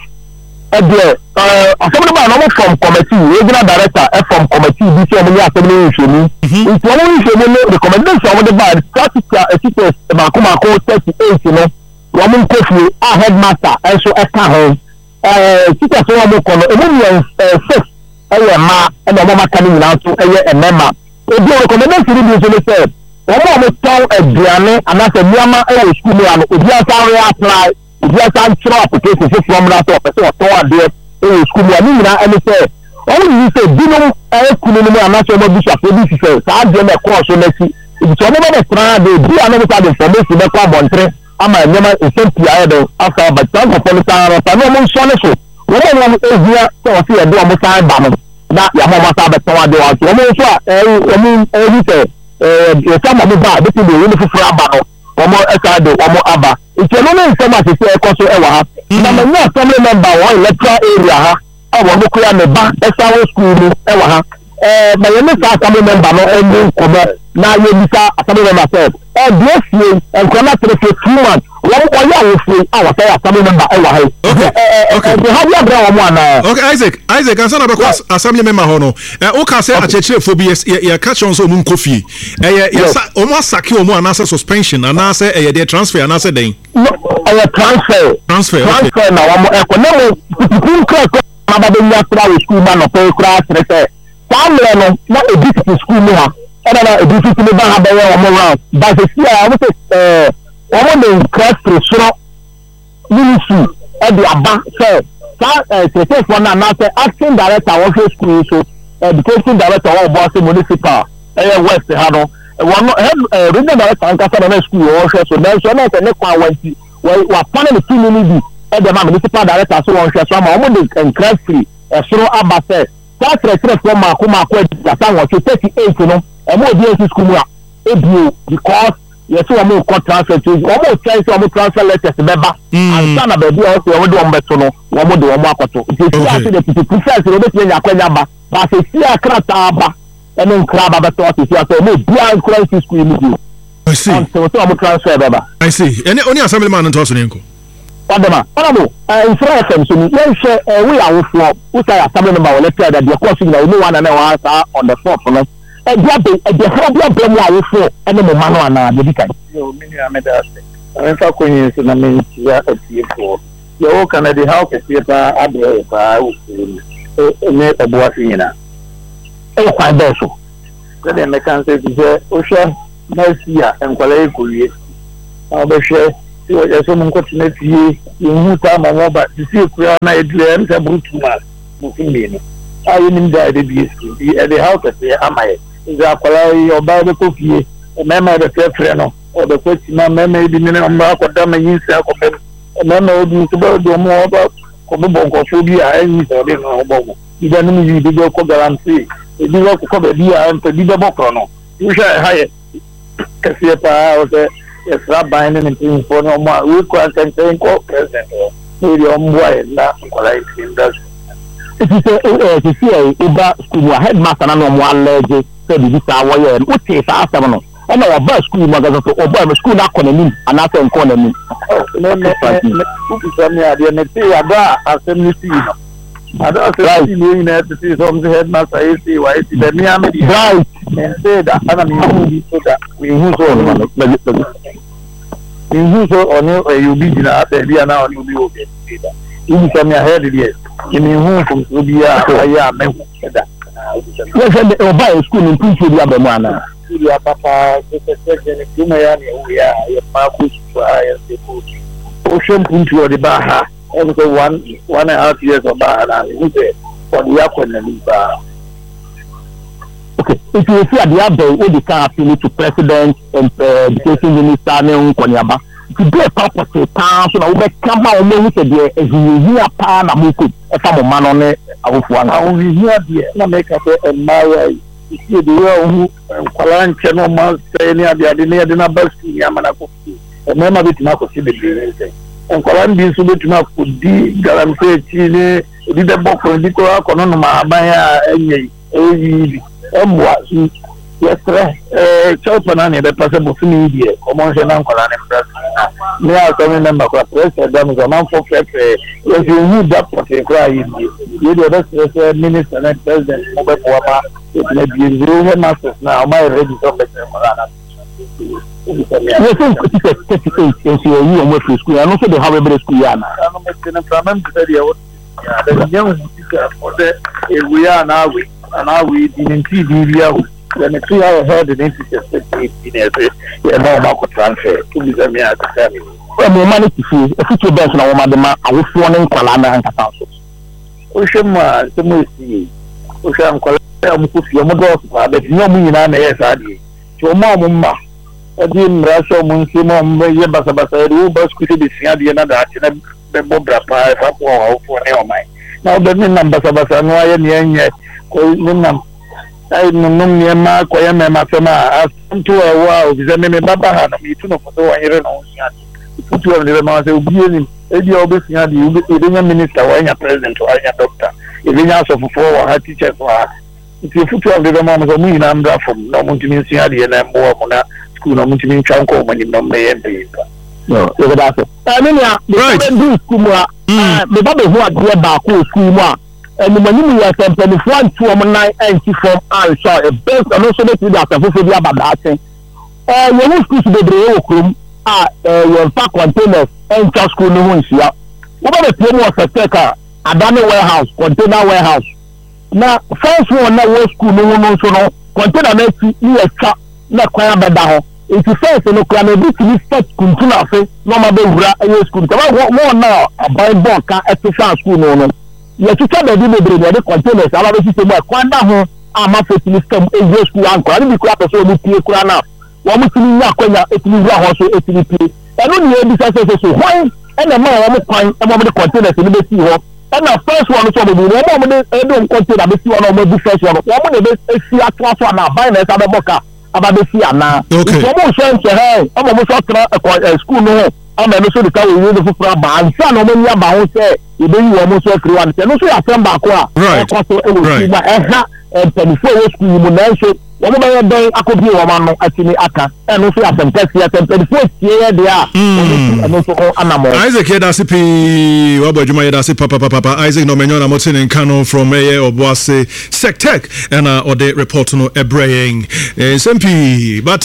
Assembly from committee, regional director, from committee, this assembly issue. It's one issue, recommendation of the bad, statistics, Makuma 38, you know, Roman Kofi, our headmaster, and so at home. Teachers, a 6, and a mama coming out to a member. If you recommend to the said, one of town a Diane, and that's a Yama school, and if you are apply, if you are throw applications from that office or school, and they say, only you say, Dino, and that's what Bishop, this is a Sergeant across on the sea. If it's only a trial, they do another information, they come on train. I'm a never a simple after, but some of the time, I know so. When is here, so I see a do almost time bomb. That Yamama Sabbath, some of the bar, this is the uniform for Abba, or more Ekado, or more Abba. It's a moment so much to say, Cosso Ewa. Number one family member, one electoral area, I want to clear the bar, SRO school, Ewa. My only family member, no ending, now you decide a family member said, bless you, and come out to the 2 months. One year free, I was a family member, Ewa. Okay, Isaac, I said about assembly member Hono. Okay, say a church for BS, you catch on some coffee. Yes, almost saki or more answer suspension, and I say a transfer, and I said, no, transfer now. I'm school man of class. Family, not a difficult school now. I don't know, a difficult have around. But the year, I want to class to ministry at the Abba said. The one another acting director of the school, so education director of Boston Municipal, West Hano, one regional director and Catholic school also. So there's one of the next one where we are planning the community at the municipal director, so on some and class free, so Abba said. That's the from Makuma, Japan was 38, you know, and more DSC school, because yes, we are transfer to almost try to transfer letters to member. And son of baby also over the Umberto, one more do a market. If you ask the prefer to the Yakwaba, but I see a Krataba and then Krabba thought if you are saying, no, beyond crisis school with you. I see. So I'm transfer. I see. And only assembly man and Tossenko. Padama, in France, we are for who say assembly member letter that you're crossing the one and answer on the 4th. A problem for any man and the weekend. You mean I made us. I'm talking in the main for your Canada help if you are a boy. e kwa be so sɛdeɛ mɛka sɛ fi sɛ wohwɛ next year nkwalaa ɛkɔwie na wobɛhwɛ sɛ wɔyɛ sɛ mo nkɔtena fie yɛnhu saa ma wɔba sisi kura na ɛdurɛ ɛm sɛ boro ma mufi mmienu a yɛnim da ɛde bie sukuu bi ɛde haw kɛseɛ ama yɛ nti akwalaa yi ɔbaa bɛkɔ fie mmarima yɛbɛfrɛfrɛ no ɔbɛkɔ kyima mmarima yi bi ne ɔmma akɔda ma yi nsia akɔbɛm mmarima obi nso bɛde ɔmo ɔba kɔbɛbɔ nkɔfoɔ bi a ɛnyi sɛ ɔde no ɔbɔ mo bida no mu yi bi bɛkɔ garanti ebi bɛkɔ baabi a mpa bi bɛbɔ korɔ no wohwɛ ɛha yɛ kɛseɛ paa wɔ sɛ yɛsra ban ne ne mpanyinfoɔ ne ɔmo a wekɔ ankɛntɛn kɔ president hɔ na ɛde ɔmboa yɛ na nkɔla yi tiri nda so eti sɛ sisi a eba school mu a headmaster na ɔmo alɛgye sɛ bibi saa wɔyɛ no wote saa asɛm no ɛna wɔba school mu agasa so ɔba no school no akɔ n'anim anaasɛ nkɔ n'anim wofisa me adeɛ ne tee ada a asɛm no sii no ada asɛm sii no nyinaa tete sɛ ɔm sɛ headmaster yɛsii wayɛsi bɛme a mede right mentee da ana mehu bi so da mehu so ɔno mehu so ɔne ɛyɛ obi gyina baabi a na ɔne obi wɔ bɛsi da wofisa me ahɛde deɛ mehu mfomsoɔ bi a ayɛ a mehu da yɛsɛ ɔba yɛ school no mpuntuo bi aba mu anaa ya papa sɛ ne kuma ya ne wo ya ma ko su a ya se ko o shem puntu o de ba ha e ko 1.5 years o ba na ni se o ya ko na ni ba okay if you see at the abel we the can appeal to president and education minister ne nkonyaba to be a purpose so na we be kama o mehu se de ehihia pa na mo ko e fa mo ma no ne awofo ana o hihia de na make say emaya isi de ya ohu nkwala nche no ma say ni ade ne de na basu ya mana ko mema betima ko si bebre nse nkwala ndi nso betima ko di garanti chi ne di de boko di ko akono no ma aban ya enye eyi emwa si yesre chopa ne be pase bo fini die komo nse na nkwala ne press me a so me member ko president da mo man for fefe if you need that particular you the other minister and president mo be ko ba it may be zero masters now my ready to be you think it's a you almost school and also they have a better school yana I'm making from them to the young for the we are now we didn't see the when the 3 hour head and in a transfer to be the mere family. Well, more money to see a future best now, madam. I was warning Kalana and Council. Oshama, the Musi, Osham Kalamusi, but no mean I may say, to Mamma. I didn't rush on Munsimum, Yabasabasa, who was could be seen the another, the Bobra Pie, for Neomai. Now the number Sabasa, no, I am yet, I know me ma ko ya me ma fema asanto ewa o bi ze me baba ha no mi tu no foto wa yire no sia futu o le ma se obi ni e bi o be sia di o be nya minister wa nya president wa nya doctor e bi nya so fofo wa ha teachers wa ti futu o le ma so mu ina ndra fom no mu ntimi sia di na mbo mo na school no mu ntimi ntwa nko mo ni no me ye be no e ga da so me nia be school mu a me baba hu ade ba ko school mu a and when you are tempted to one to a 9 and from answer a best and also the after about that you school to the room your pack containers and just school no one here what about the plan was a taker Adana warehouse container warehouse now first one na was school no one so no container na you a trap na kwaya beda ho it is first no kwa na bi to start container fe no ma be wura e school ka one na abai bon ka extra school no you to tell the baby the containers ala be system e kwanda ho ama facility system e school anko ani bi kura person mu pie kura na wo mu tini nya kwanya etini wura ho so etini pie eno ni e bi so why ena ma wo mu kwan e mo de containers ni be si ho ena first one so mo de e do container be si ho na mo bu first one wo mo de be si atwa so na buy na sa be boka aba be si ana wo mo so nche he o mo so tra school no ama no so de ka wo no fufura ba ansa no mo nya ba ho se e be yi wo mo so kiri wan se no so ya fam ba ko a ko so e wo si ba e ha telefone wo school mu na so wɔn bɛ yɛ dɛn akɔbi wɔn ano atumi aka ɛno nso asɛmpɛsi asɛmpɛsifoɔ tie yɛ deɛ a ɛno nso ho anamɔ. Isaac yɛdase pii wabɔ adwuma yɛdase papa Isaac na ɔmɛnyɛ na mɔte ne nka no from ɛyɛ ɔboase sectec ɛna ɔde report no ɛbrɛ yɛn nsɛm pii but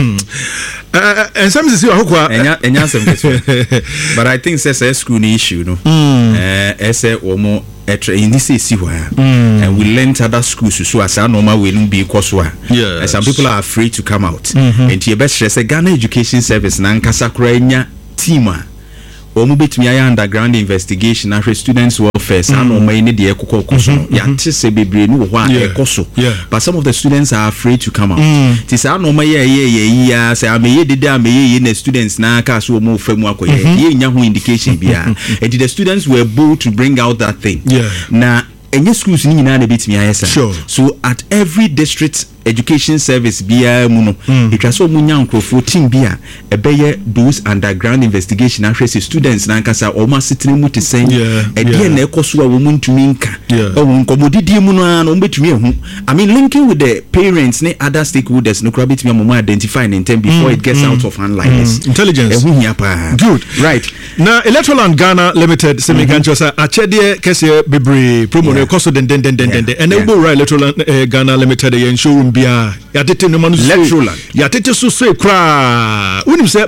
nsɛm sisi wɔ ahokoa ɛnya asɛm ketewa but I think sɛ school no issue no ɛsɛ wɔn in this is and we learned other schools so as normal we no be cause some people are afraid to come out and your best stress Ghana Education Service na nkasa kura nya team a omo betumi aya underground investigation after students welfare sa no mai ne de ekokoso ya tese bebre no ho a ekoso but some of the students are afraid to come out ti sa no mai ya say ameye dede ameye na students na ka so omo famu akoye ye nya ho indication bia and the students were bold to bring out that thing na any schools ni nyina na betimi ayesa so at every district education service bia mu no it was so munya nkrofo team bia ebeye those underground investigation access students na nkasa o ma sitire mu te sen e de na ekoso a wo mu ntumi nka o nkomodidi mu no na o betumi ehu I mean linking with the parents ne other stakeholders no kra betumi mo identify in time before it gets out of hand like this intelligence ehu hia pa good right na Electroland Ghana Limited semikancho sa achede kese bebre promo no ekoso den and ebo right Electroland Ghana Limited yen showroom bia ya tete no manu Electroland ya tete so kra unim se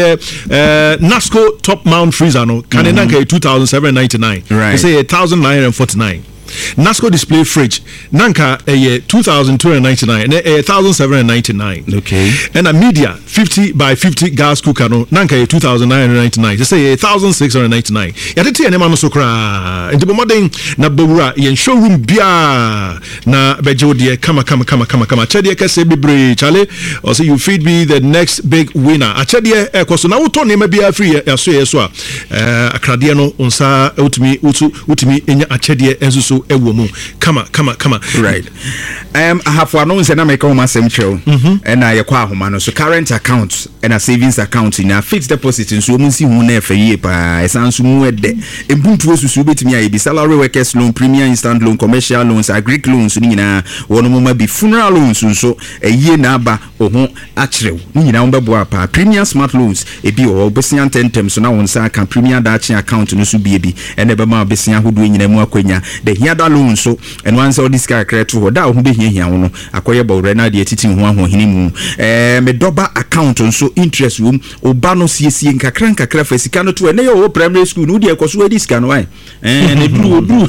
Nasco top mount freezer no kan na ka 2799 right say 1949 Nasco display fridge nanka 2299 and 1799 okay and a media 50 by 50 gas cooker no nanka 2999 they say 1699 ya tete ene ma no so kra enti bomodin na bawura yen showroom bia na bejo de kama chede kese bebre chale or say you feed me the next big winner a chede ekoso na wuto ne ma bia free yeso a akrade no unsa utumi enya a chede enso ewo mu kama right ahafo no nse na make home asem chew and na yakwa ahoma no so current account and a savings account na fixed deposit nso mu nsi hu na efaye pa esanso mu ede ebuntu osusu betimi aye bi salary workers loan premier instant loan commercial loans agric loans ni nyina wono mo ma bi funeral loans nso eye na aba oho akyerew ni nyina wo bebo apa premier smart loans ebi o besia tentem so na won sa kan premier dachi account no so bi and ebe ma besia hodo nyina mu akwanya the hiada loan so and once all this character to da ho be hia wo no akoye bawre na de titi ho ahohini mu me doba account nso interest room oba no siesie nkakra fasika no to ene yo primary school no de ekoso edi sika no ai ne duru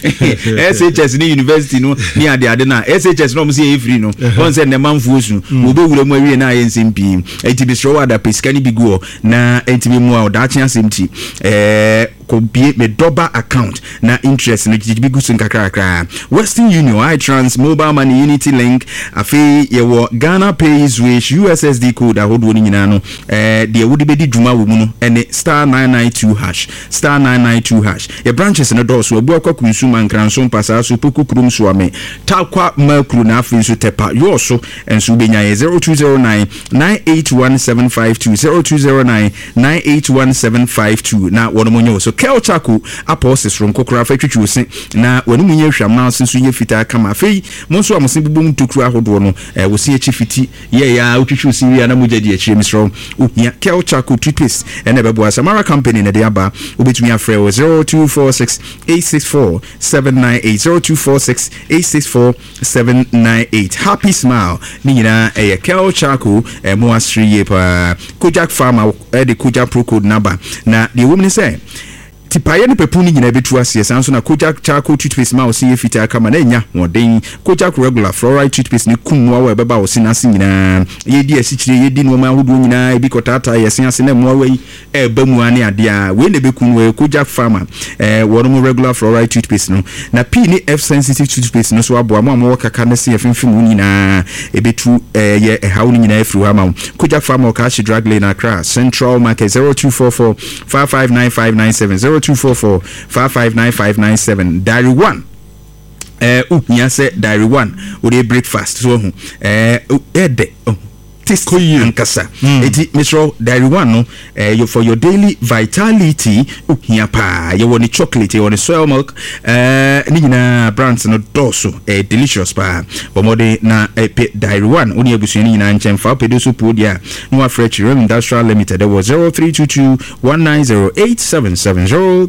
SHS ni university no ni ade na SHS no mo se free no on se ne manfo osu obe wura mu awie na ayensempi enti bi sro wada pesika ni biguo na enti bi mu a oda chia semti ko bie me doba account na interest no jijibi sun kakra Western Union, iTrans, Mobile Money, Unity Link, afi yewo Ghana Pays Wish, USSD code ahodo ni nyina no de wodi bedi dwuma wo mu no ene *992#. Your branches no do so obu akwa kunsuma nkranso mpasa so poku krum so ame takwa makru na afi so tepa yo so enso benya 0209 981752 0209 na wono monyo so kelchaku aposes from kokra fa twetwe osi na wonu munye hwam na so ye fita kama fei monso amosin bibum tokru ahodo no wosi echi fiti ye ya utwetwe osi wi na mujadi echi misro ohia kelchaku toothpaste ene bebo Samara company na de aba obetumi afre 0246864798 happy smile ni nyina kelchaku mo asri ye pa Kojak Farmer the Kojak Pro Code number na the woman say tipaye ne pepu ni nyina betu ase sanso na Kojak charcoal toothpaste ma osi efita kama na nya woden Kojak regular fluoride toothpaste ne kunwa wa beba osi na nyina yedi asichire yedi no ma hodo nyina ebi kotata yesen ase na mo awi eba mu ane ade a we ne bekunwa Kojak Farmer wono regular fluoride toothpaste no na P ni F sensitive toothpaste no so abo mo kaka na se afimfim nyina ebetu ye hawo nyina efru ha ma Kojak Farmer ka shi drug lane Accra Central Market 0244 559597 0244-559597 Diary 1 yes Diary 1 we breakfast so ede artist ankasa eti Mr. Diary One no for your daily vitality uhia pa ye woni chocolate ye woni soy milk ni nyina brands no doso delicious pa bomode na Diary One oni abusu ni nyina nchemfa pedo so podia no afresh Industrial Limited there was 0322190877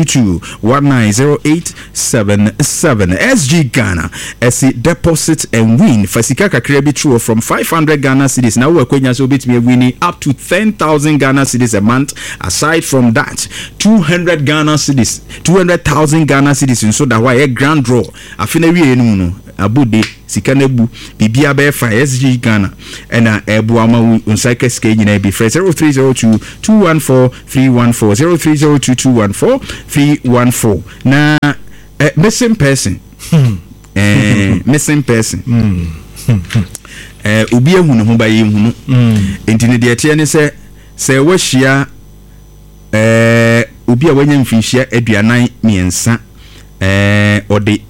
0322190877 SG Ghana esi deposit and win fasika kakra bi true from 500 Ghana cedis now we kwenya so bit me winning up to 10,000 Ghana cedis a month. Aside from that 200,000 Ghana cedis so that why a grand draw afina wi enu no abude sika na bu bibia be fa SG Ghana na ebu ama unsaike ske nyina bi 0302214314 0302214314 na missing person missing person obi ehunu ho ba ye hunu entine de etie ne se wahia obi a wanya mfinhia aduanan miensa ode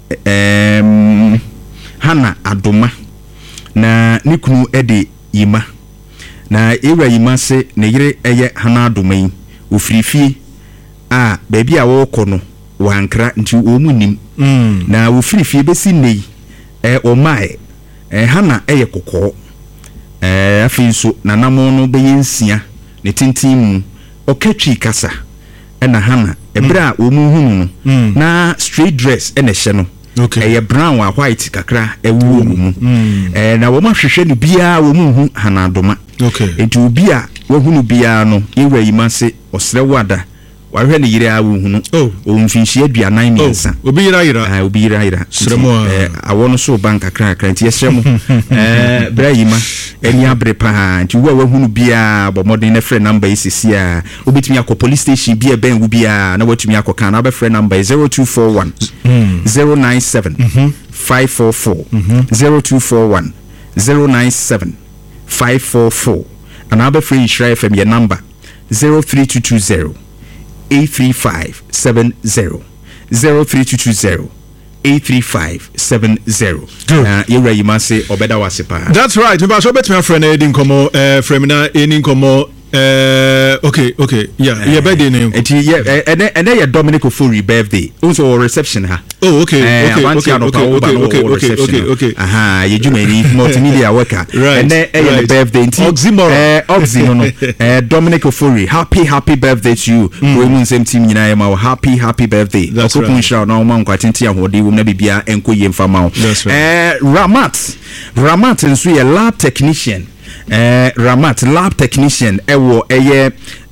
Hana Adoma na nikunu ede yima na ewra yima se ne yire eye Hana Adoma yi ofirifie a baabi a wo kɔ no wankra nti wo munim na wo firifie besi nei omae Hana eye kokɔ afi so na namo no be yensia ne tintin mu okatwi kasa na Hana ebra wo mu hunu no na straight dress na hye no okay brown or white kakra ewu mu na wo ma hwehwe no bia wo mu hu Hana Adoma okay etu bia wo hu no bia no ewra yima se osre wada wahwe ne yire awu hu no o mfinhie aduanan miensa obi yira sremo awono so bank kakra nti yesremo bra yima eni abre pa nti wo hu no bia bo modern na friend number isisi a obetumi akọ police station bia ben wo bia na watumi akọ kan na be friend number 0241 097 544 0241 097 544 and I'll be free share FM your number 03220 83570 03220 83570 you must say obeda wasipa. That's right. Me ba so bet me friend Edin komo from na Edin komo okay yeah birthday name and then your Dominic Ofori birthday also reception ha okay aha you jumeni multimedia worker and then your birthday oxymoron Dominic Ofori happy birthday to you we mun same team nyina ma happy birthday okupun sha na o man kwatenti ahode wo na bibia enko yemfa ma Ramat nso ye lab technician Ramat lab technician ewo eye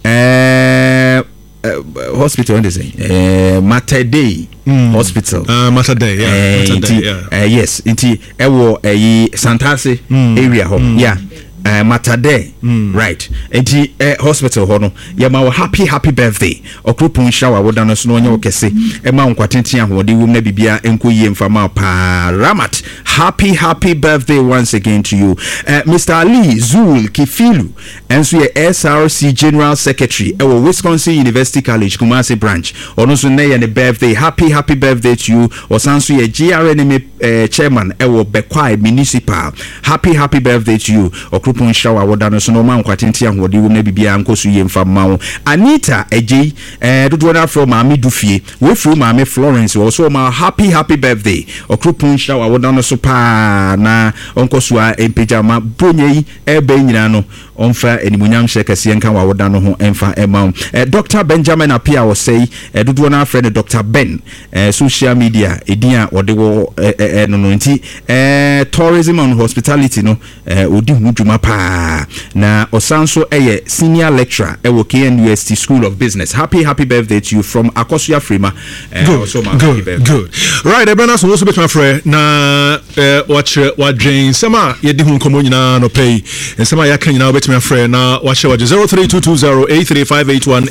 hospital what is it Mater Dei hospital Mater Dei yes inti ewo Santase area ho yeah Mater Dei right enti hospital ho no ye ma happy birthday okropon shower woda no so no nya okese e ma nkwatenten ahode wom na bibia enkoyie mfama pa Ramat happy birthday once again to you Mr. Ali Zul Kifilu enso ye SRC General Secretary ewo Wisconsin University College Kumasi branch ono so na ye ne birthday happy birthday to you osanso ye GRNM chairman ewo Bekwai Municipal happy birthday to you okropon shower woda no so no man kwatenti ahode wom na bibia nkoso ye mfama wo Anita Eji dodo na from Mami Dufie we from Mami Florence also ma happy birthday okropon shower woda no so pa na onkosua empejama bronye ebe nyina no onfa enimunyam shekase nka wa woda no ho emfa ema Dr. Benjamin Apia was say dodo na friend Dr. Ben social media edian ode wo no nti tourism and hospitality no odi hu dwuma pa na osanso eye senior lecturer ewo KNUST School of Business happy birthday to you from Akosua Frima also my good right Ebrana so also bet my friend na watch Jane sama yedi hu nkomo nyina no pay sama ya kan nyina bet my friend na watch 0322083581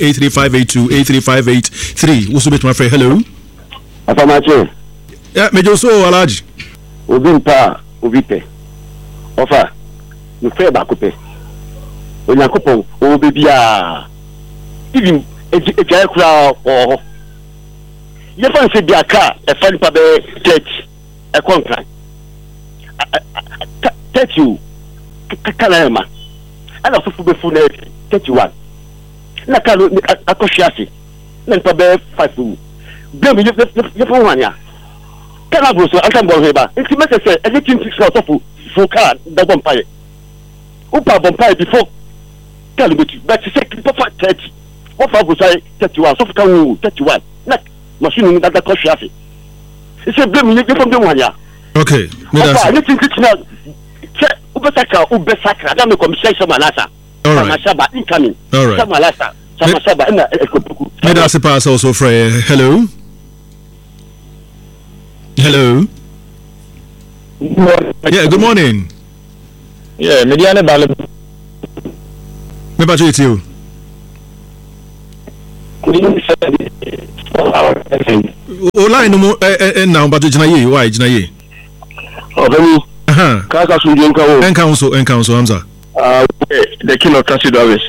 83582 also bet my friend hello afamache mejo so alaji obimpa obite ofa no fe ba kope onyankopon o bebia even etia kura o ye fan se bia ka e fan pa be church e konkran 30 Kalama. And also for the full 31. Nakalo Akoshiasi. Then for 5. Blame you for 1 year. Calabros, I can go here. It's a message, everything 6 hours for car, the vampire. Upa vampire before Calibut, but it's a 30. What was I 31? So 31. Not machine that Akoshiasi. It's a blame you from the 1 year. Okay. Anything now. Ubesaka, I don't know Malasa. All right. Samashaba incoming. All right. Malasa. Samashaba. That's a pass also for hello. Hello. Yeah, good morning. Yeah, Mediana Bala. Maybe it's you. Ola no more now, but Jinaye, why Jinaye? Oh, Kaka Sunjunka. And council, Hamza. The king of Cassidowes.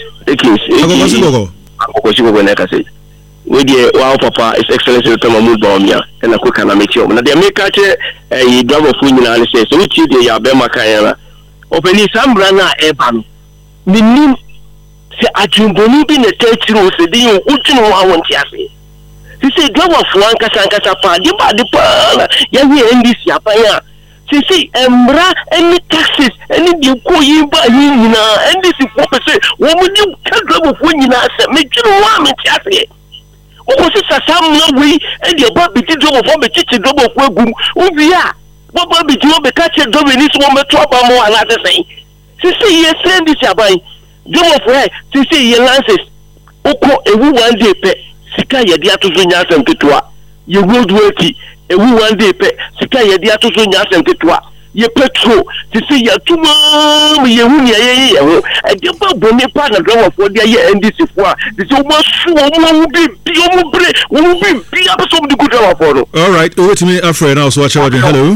We the wow papa is excellency to Mahmoud Baumia and a quick and a mature. Now they make a drum of women and say, so which the Yabema Kayana. Open his umbrella eban. The name say Ajumboni bin a 30 rows a day, Utuno, I want to say. He said, drum of one Casancasa, you bought the pearl, Yahi and this Yapaya. See, Embra, any taxes, any you go in by him, and this is what I say. What would you can't drop of when you make you want me to what was it? Some no way, and your baby did drop of a teacher drop of work. Oh, yeah. What baby do you catch a drop in this woman trouble more and other thing? See, yes, send this by drop of where to see your lances. Oko, a one day pet, Sika Yadia to Vinyas and Petua. You will do it. E wu one day pe sika ye dia to so nya sentetwa ye petrol ti see ya tuma ye wu ye ye e de ba boni pa na draw for dia ye NDC fo a ti so mo su mo bi abeso di good draw for no. All right, over to me Alfred now so watch out. Hello.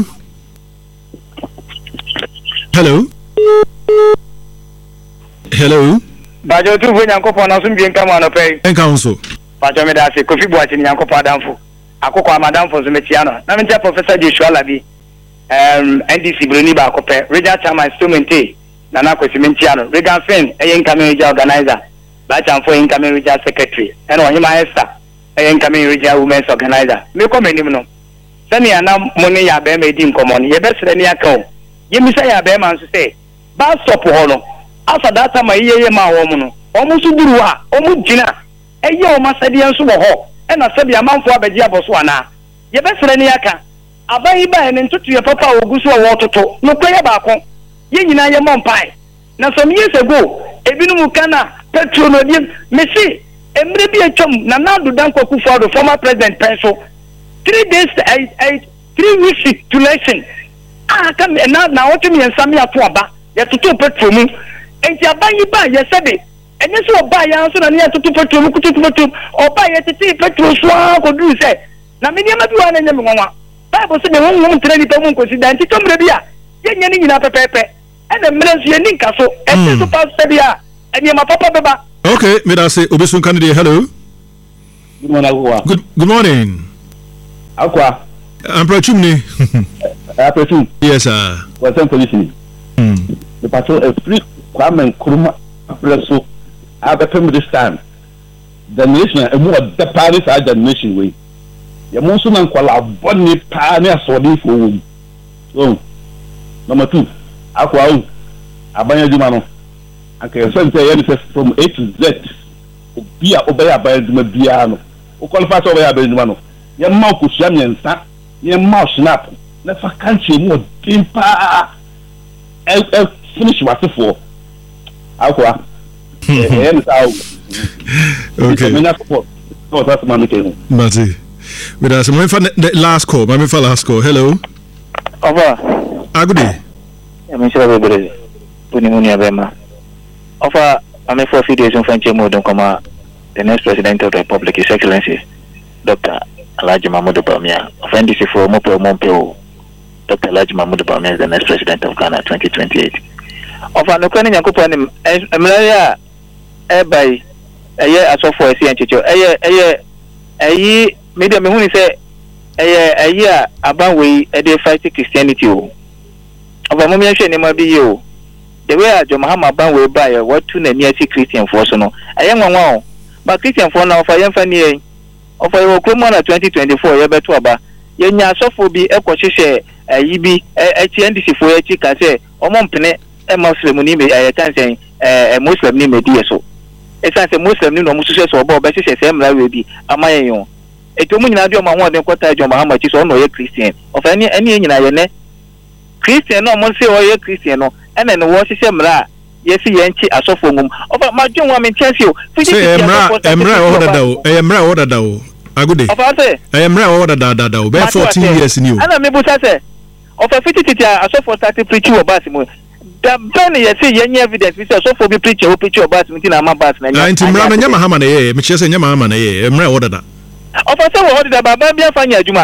Bajo tu vo nyankopon na so mbien ka ma no pe en council Bajo me da se Kofi Boachi nyankopon adamfo akoko madam for Zumetiano na me Professor Joshua Labi NDC Bruni ba akopɛ regional chairman Stomente na na Kosimentiano Regan Fen incoming regional organizer ba chamfo incoming regional secretary and Ohima Esther incoming regional women's organizer me come anim no sani ana moni ya be me di nkomo no ye be sere ni aka o ye mi say ya be man so say ba stop ho no asa data ma ye ma wo mu no omu so duru a omu gina eye o masade enso wo ho e na sabi amanfo abeji aboso ana ye be sere ni aka abayi ba ne ntutu ye papa oguso wo toto no koye ba ko ye nyina ye mompai na some years ago ebinu kana petrol no di mesi emre bi etwam na nadu danko kufu do former president penso 3 days 3 weeks to election aka na wotumi ensame ato aba ye toto petrol mu enti abayi ba ye sabe enye so oba ya so na ne toto petrol mu kututu petrol oba ye tete petrol so akodu se na me niam bi wa na nyame nwa Bible say me won treni pe mun consider nti tomre bia ye nya ni nyina pepepe e na mre so ye ni nka so e so pastor bia e ma papa beba. Okay, me da say obesun candidate. Hello. Good morning, Akwa. Good morning. Akwa. I'm Prachumni. Prachum. Yes, sir. What's on police? The patrol is free Kwame Nkrumah presso abepem this time. The nation and more the Paris are the nation way. Ya monso na nkwala bonni pa ne asodi fo wo. So number 2 Akwa o abanya djuma no aka yesente ye ne from A to Z obi a obaya abanya djuma bia no o qualify so obaya abanya djuma no ye ma ko hia miensa ye ma snap na fa kanche mu dimpa finish wasefo Akwa ne sa okay me na support so that's man ke no Mati with us the last call last call. Hello Over Agudi I'm sure we Puni Abema. Offer I'm for few days in French mode the next president of the Republic, His Excellency Dr. Alhaji Mahmoud Bawumia. Offend this for Mompeo. Dr. Alhaji Mahmoud Bawumia is the next president of Ghana 2028. Offer no kwani nyakopo ni emlaya by a year as for a chicho media me huni say a year about we a day fight Christianity. Over mommy share ni mabi yo the way John Mahama ban we buy what to na near Christian for so no ayen nwanwa but Christian for now for yemfa ni of your Kroma 2024 ye beto aba ye nya asofo bi ekohihye yi bi HNDC for ye ka say omompene Muslim ni me chance Muslim ni me die so e say Muslim ni no mususu so oba be hye mra we bi amayen yo eto mu nyina de o ma ho de kwata John Mahama chi so no ye Christian of any nyina ye ne Christian no mo say o ye Christian no ene no wo hye mra yes yenchi asofo ngum of ma dwon wa me chance o emra o dada o agude emra o dada o be 14 years ni o ana me busa say of 50 asofo start preach o bas mo da ben yes yenye evidence say asofo bi preach o bas mo na ma bas na nya emra no nya Mahama na ye me chese nya Mahama na ye emra o dada of say wo dada baba bia fanya adwuma